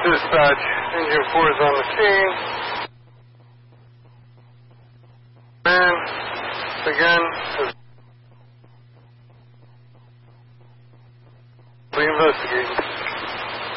Dispatch, engine 4 is on the scene. And again, we investigating.